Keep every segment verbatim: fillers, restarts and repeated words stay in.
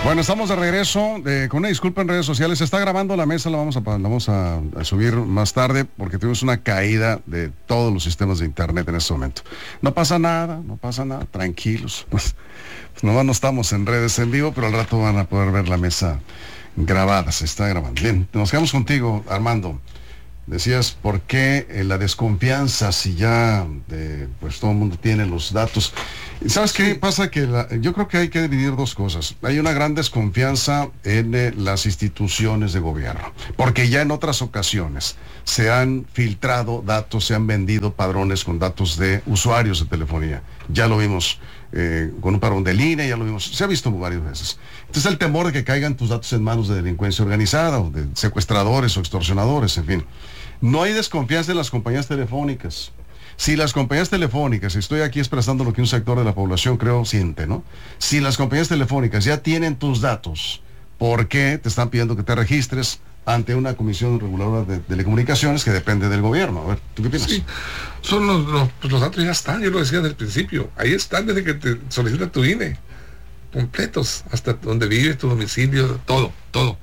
Bueno, estamos de regreso, eh, con una disculpa en redes sociales. Se está grabando la mesa, la vamos, a, la vamos a, a subir más tarde porque tuvimos una caída de todos los sistemas de internet en este momento. No pasa nada, no pasa nada, tranquilos. Pues, nomás no estamos en redes en vivo, pero al rato van a poder ver la mesa grabada, se está grabando. Bien, nos quedamos contigo, Armando. Decías, ¿por qué eh, la desconfianza si ya eh, pues todo el mundo tiene los datos? ¿Sabes qué pasa? Que la, yo creo que hay que dividir dos cosas. Hay una gran desconfianza en eh, las instituciones de gobierno, porque ya en otras ocasiones se han filtrado datos, se han vendido padrones con datos de usuarios de telefonía. Ya lo vimos eh, con un padrón de línea, ya lo vimos, se ha visto varias veces. Entonces el temor de que caigan tus datos en manos de delincuencia organizada o de secuestradores o extorsionadores, en fin. No hay desconfianza en las compañías telefónicas. Si las compañías telefónicas, estoy aquí expresando lo que un sector de la población creo siente, ¿no? Si las compañías telefónicas ya tienen tus datos, ¿por qué te están pidiendo que te registres ante una comisión reguladora de telecomunicaciones que depende del gobierno? A ver, ¿tú qué piensas? Sí, son los, los, pues los datos ya están, yo lo decía desde el principio. Ahí están desde que te solicita tu I N E. Completos, hasta donde vives, tu domicilio, todo, todo.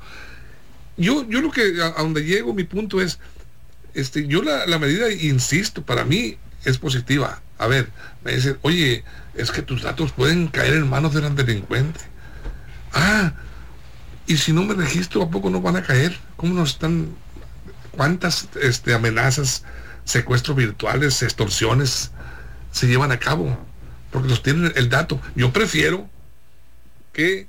Yo, yo lo que, a, a donde llego, mi punto es, este, yo la, la medida, insisto, para mí es positiva. A ver, me dicen, oye, es que tus datos pueden caer en manos de un delincuente. Ah, y si no me registro, ¿a poco no van a caer? ¿Cómo no están? ¿Cuántas este, amenazas, secuestros virtuales, extorsiones se llevan a cabo? Porque los tienen el dato. Yo prefiero que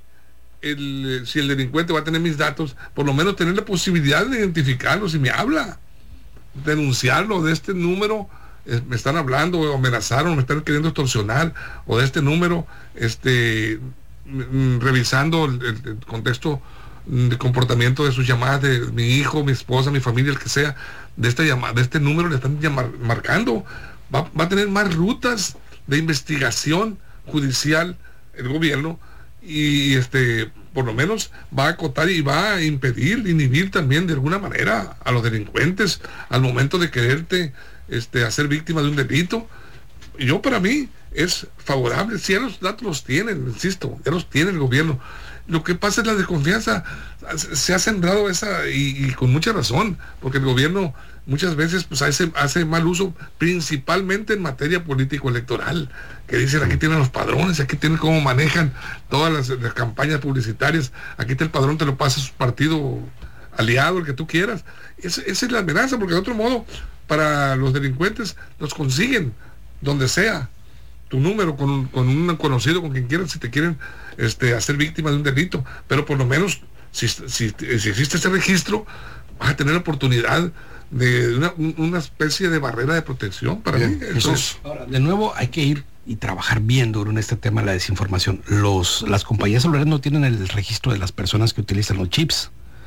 el, si el delincuente va a tener mis datos, por lo menos tener la posibilidad de identificarlo si me habla, denunciarlo de este número, eh, me están hablando o amenazaron, me están queriendo extorsionar, o de este número, este mm, revisando el, el, el contexto de comportamiento de sus llamadas de mi hijo, mi esposa, mi familia, el que sea, de esta llamada, de este número le están llamar, marcando, va, va a tener más rutas de investigación judicial el gobierno, y este por lo menos va a acotar y va a impedir, inhibir también de alguna manera a los delincuentes al momento de quererte este, hacer víctima de un delito. Yo, para mí, es favorable. Si ya los datos los tienen, insisto, ya los tiene el gobierno. Lo que pasa es la desconfianza. Se ha sembrado esa, y, y con mucha razón, porque el gobierno muchas veces pues hace, hace mal uso, principalmente en materia político-electoral, que dicen, aquí tienen los padrones, aquí tienen cómo manejan todas las, las campañas publicitarias, aquí está el padrón, te lo pasa su partido aliado, el que tú quieras. Es, esa es la amenaza, porque de otro modo, para los delincuentes, los consiguen donde sea, tu número, con, con un conocido, con quien quieran, si te quieren este, hacer víctima de un delito, pero por lo menos, si, si, si existe ese registro, vas a tener la oportunidad de una, una especie de barrera de protección para Bien, mí. eso Entonces, es. Ahora, de nuevo, hay que ir y trabajar bien duro en este tema de la desinformación. Los, las compañías celulares no tienen el registro de las personas que utilizan los chips.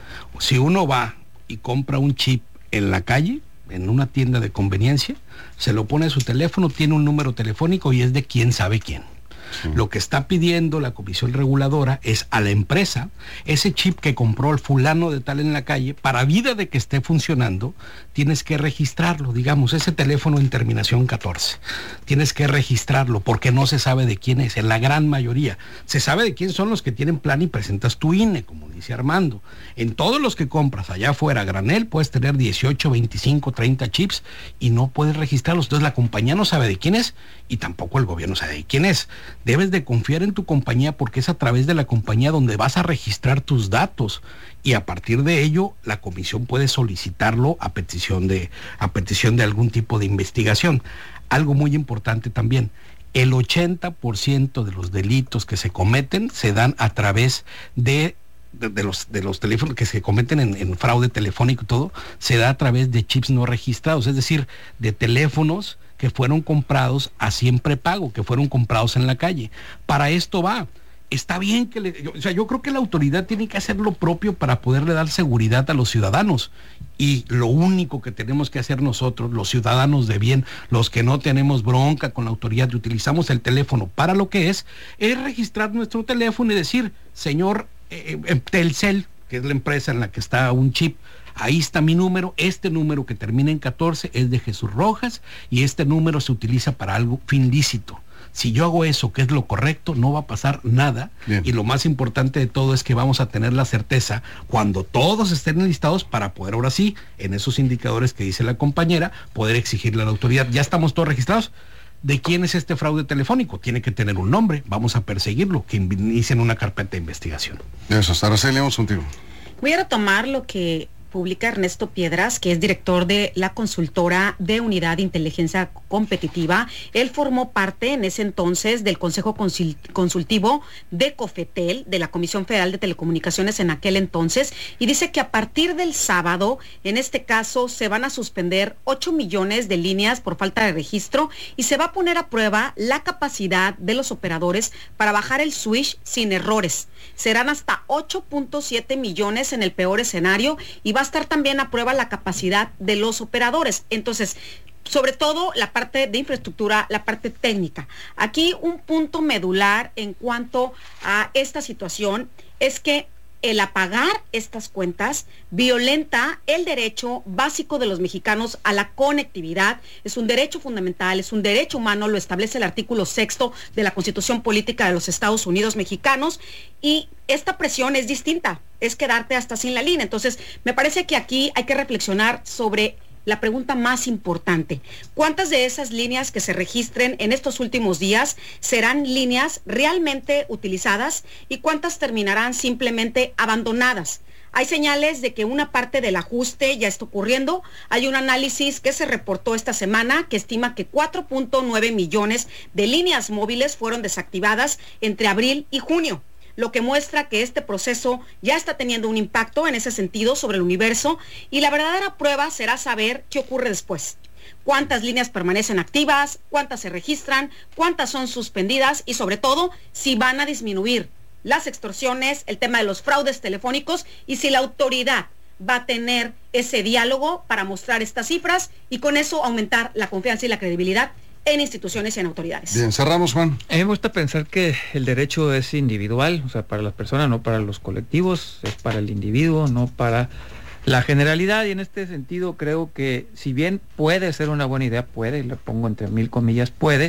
Si uno va y compra un chip en la calle, en una tienda de conveniencia, se lo pone a su teléfono, tiene un número telefónico y es de quién sabe quién. Sí. Lo que está pidiendo la comisión reguladora es a la empresa ese chip que compró el fulano de tal en la calle, para vida de que esté funcionando, tienes que registrarlo, digamos, ese teléfono en terminación catorce. Tienes que registrarlo porque no se sabe de quién es, en la gran mayoría. Se sabe de quién son los que tienen plan y presentas tu I N E, como dice Armando. En todos los que compras allá afuera, granel, puedes tener dieciocho, veinticinco, treinta chips y no puedes registrarlos. Entonces la compañía no sabe de quién es y tampoco el gobierno sabe de quién es. Debes de confiar en tu compañía porque es a través de la compañía donde vas a registrar tus datos y a partir de ello la comisión puede solicitarlo a petición de, a petición de algún tipo de investigación. Algo muy importante también, el ochenta por ciento de los delitos que se cometen se dan a través de De, de los de los teléfonos que se cometen en, en fraude telefónico y todo, se da a través de chips no registrados, es decir, de teléfonos que fueron comprados a siempre pago, que fueron comprados en la calle. Para esto va. Está bien que le, yo, o sea, yo creo que la autoridad tiene que hacer lo propio para poderle dar seguridad a los ciudadanos. Y lo único que tenemos que hacer nosotros, los ciudadanos de bien, los que no tenemos bronca con la autoridad y utilizamos el teléfono para lo que es, es registrar nuestro teléfono y decir, señor eh, eh, Telcel, que es la empresa en la que está un chip, ahí está mi número, este número que termina en catorce es de Jesús Rojas y este número se utiliza para algo fin lícito. Si yo hago eso, que es lo correcto, no va a pasar nada. Bien. Y lo más importante de todo es que vamos a tener la certeza cuando todos estén enlistados para poder ahora sí, en esos indicadores que dice la compañera, poder exigirle a la autoridad. Ya estamos todos registrados. ¿De quién es este fraude telefónico? Tiene que tener un nombre. Vamos a perseguirlo, que inicien una carpeta de investigación. Eso, Araceli, vamos contigo. Voy a retomar lo que publica Ernesto Piedras, que es director de la consultora de Unidad de Inteligencia Competitiva. Él formó parte en ese entonces del Consejo Consultivo de COFETEL, de la Comisión Federal de Telecomunicaciones en aquel entonces, y dice que a partir del sábado, en este caso, se van a suspender ocho millones de líneas por falta de registro y se va a poner a prueba la capacidad de los operadores para bajar el switch sin errores. Serán hasta ocho punto siete millones en el peor escenario y va a estar también a prueba la capacidad de los operadores. Entonces, sobre todo la parte de infraestructura, la parte técnica. Aquí un punto medular en cuanto a esta situación es que el apagar estas cuentas violenta el derecho básico de los mexicanos a la conectividad. Es un derecho fundamental, es un derecho humano, lo establece el artículo sexto de la Constitución Política de los Estados Unidos Mexicanos, y esta presión es distinta, es quedarte hasta sin la línea. Entonces, me parece que aquí hay que reflexionar sobre la pregunta más importante: ¿cuántas de esas líneas que se registren en estos últimos días serán líneas realmente utilizadas y cuántas terminarán simplemente abandonadas? Hay señales de que una parte del ajuste ya está ocurriendo. Hay un análisis que se reportó esta semana que estima que cuatro punto nueve millones de líneas móviles fueron desactivadas entre abril y junio, lo que muestra que este proceso ya está teniendo un impacto en ese sentido sobre el universo, y la verdadera prueba será saber qué ocurre después. Cuántas líneas permanecen activas, cuántas se registran, cuántas son suspendidas y sobre todo si van a disminuir las extorsiones, el tema de los fraudes telefónicos, y si la autoridad va a tener ese diálogo para mostrar estas cifras y con eso aumentar la confianza y la credibilidad en instituciones y en autoridades. Bien, cerramos, Juan. A mí me gusta pensar que el derecho es individual, o sea, para las personas, no para los colectivos, es para el individuo, no para la generalidad, y en este sentido creo que si bien puede ser una buena idea, puede, le pongo entre mil comillas, puede,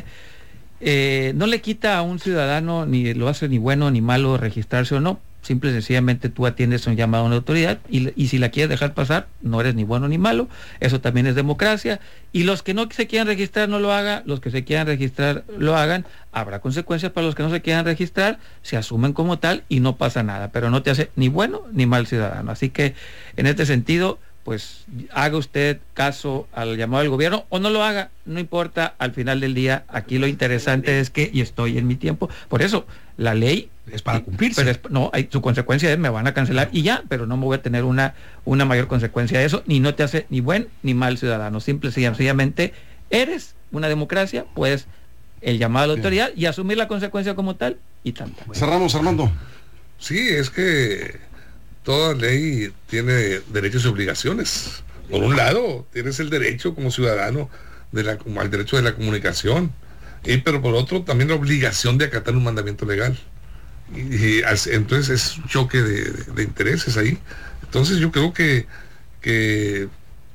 eh, no le quita a un ciudadano, ni lo hace ni bueno ni malo registrarse o no. Simple y sencillamente tú atiendes un llamado a una autoridad y, y si la quieres dejar pasar, no eres ni bueno ni malo. Eso también es democracia. Y los que no se quieran registrar no lo hagan, los que se quieran registrar lo hagan. Habrá consecuencias para los que no se quieran registrar, se asumen como tal y no pasa nada, pero no te hace ni bueno ni mal ciudadano. Así que en este sentido, pues haga usted caso al llamado del gobierno o no lo haga, no importa. Al final del día, aquí lo interesante es que, y estoy en mi tiempo, por eso la ley es para cumplirse. Pero es, no, hay, su consecuencia es me van a cancelar y ya, pero no me voy a tener una, una mayor consecuencia de eso, ni no te hace ni buen ni mal ciudadano. Simple y sencillamente eres una democracia, pues el llamado a la autoridad y asumir la consecuencia como tal y tanta. Cerramos, Armando. Sí, es que toda ley tiene derechos y obligaciones. Por un lado, tienes el derecho como ciudadano de la, al derecho de la comunicación, y, pero por otro también la obligación de acatar un mandamiento legal. Y, y entonces es un choque de, de, de intereses ahí. Entonces yo creo que, que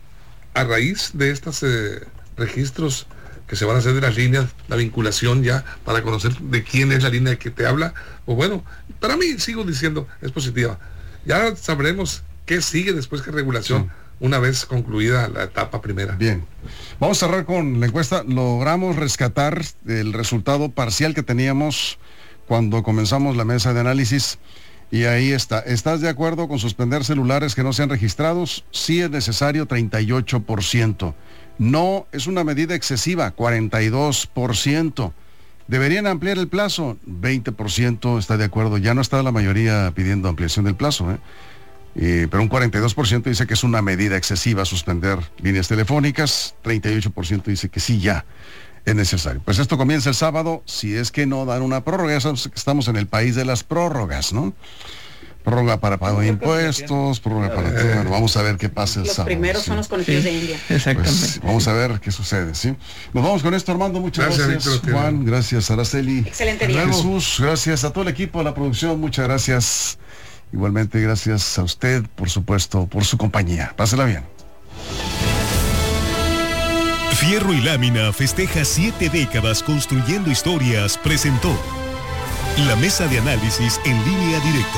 a raíz de estos eh, registros que se van a hacer de las líneas, la vinculación ya para conocer de quién es la línea que te habla, pues bueno, para mí sigo diciendo, es positiva. Ya sabremos qué sigue después que regulación, sí, una vez concluida la etapa primera. Bien, vamos a cerrar con la encuesta. Logramos rescatar el resultado parcial que teníamos cuando comenzamos la mesa de análisis, y ahí está. ¿Estás de acuerdo con suspender celulares que no sean registrados? Sí es necesario, treinta y ocho por ciento. No, es una medida excesiva, cuarenta y dos por ciento. ¿Deberían ampliar el plazo? veinte por ciento está de acuerdo. Ya no está la mayoría pidiendo ampliación del plazo, ¿eh? Eh, pero un cuarenta y dos por ciento dice que es una medida excesiva suspender líneas telefónicas. treinta y ocho por ciento dice que sí, ya es necesario. Pues esto comienza el sábado, si es que no dan una prórroga. Ya sabemos que estamos en el país de las prórrogas, ¿no? Prórroga para pago de impuestos, prórroga para todo. Bueno, vamos a ver qué pasa el los sábado. Los primeros, ¿sí?, son los conocidos, sí, de India. Exactamente. Pues, vamos a ver qué sucede, ¿sí? Nos vamos con esto, Armando. Muchas gracias, gracias Víctor, Juan. Gracias, Araceli. Excelente día. Jesús, gracias a todo el equipo de la producción. Muchas gracias. Igualmente, gracias a usted, por supuesto, por su compañía. Pásela bien. Fierro y Lámina festeja siete décadas construyendo historias. Presentó la mesa de análisis en Línea Directa.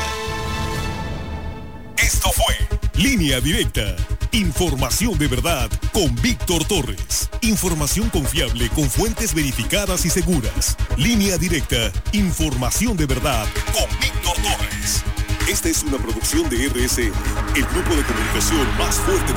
Esto fue Línea Directa. Información de verdad con Víctor Torres. Información confiable con fuentes verificadas y seguras. Línea Directa. Información de verdad con Víctor Torres. Esta es una producción de R S N, el grupo de comunicación más fuerte de